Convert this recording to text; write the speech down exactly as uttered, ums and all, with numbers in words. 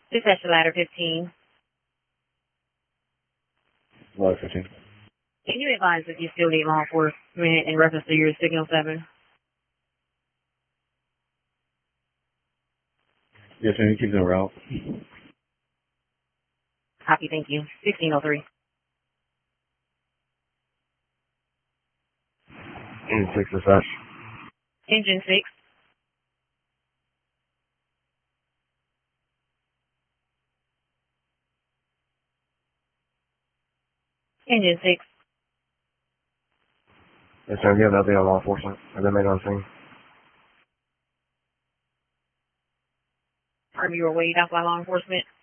Dispatch to ladder fifteen. Ladder fifteen. Can you advise if you still need law enforcement in reference to your signal seven? Yes, ma'am. Keep them route. Copy, thank you. sixteen oh three. Engine six dispatch. Engine six. Engine six. Yes, ma'am. You have nothing on law enforcement. Have been made on scene. Are you were weighed out by law enforcement?